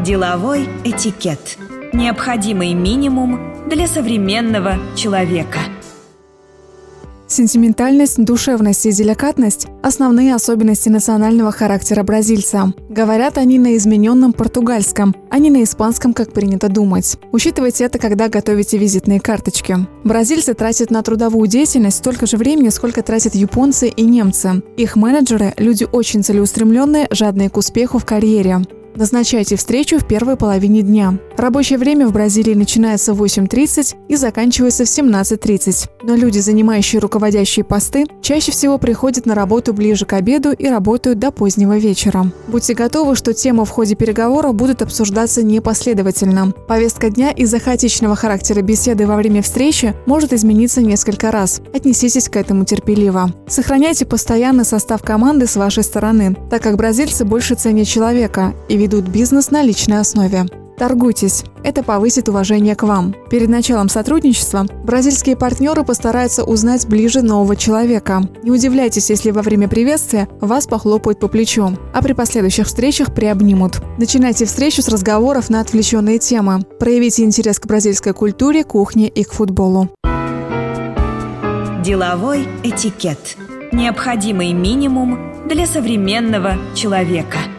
Деловой этикет. Необходимый минимум для современного человека. Сентиментальность, душевность и деликатность – основные особенности национального характера бразильца. Говорят они на измененном португальском, а не на испанском, как принято думать. Учитывайте это, когда готовите визитные карточки. Бразильцы тратят на трудовую деятельность столько же времени, сколько тратят японцы и немцы. Их менеджеры – люди очень целеустремленные, жадные к успеху в карьере. Назначайте встречу в первой половине дня. Рабочее время в Бразилии начинается в 8:30 и заканчивается в 17:30. Но люди, занимающие руководящие посты, чаще всего приходят на работу ближе к обеду и работают до позднего вечера. Будьте готовы, что темы в ходе переговора будут обсуждаться непоследовательно. Повестка дня из-за хаотичного характера беседы во время встречи может измениться несколько раз. Отнеситесь к этому терпеливо. Сохраняйте постоянный состав команды с вашей стороны, так как бразильцы больше ценят человека и ведут бизнес на личной основе. Торгуйтесь. Это повысит уважение к вам. Перед началом сотрудничества бразильские партнеры постараются узнать ближе нового человека. Не удивляйтесь, если во время приветствия вас похлопают по плечу, а при последующих встречах приобнимут. Начинайте встречу с разговоров на отвлеченные темы. Проявите интерес к бразильской культуре, кухне и к футболу. Деловой этикет. Необходимый минимум для современного человека.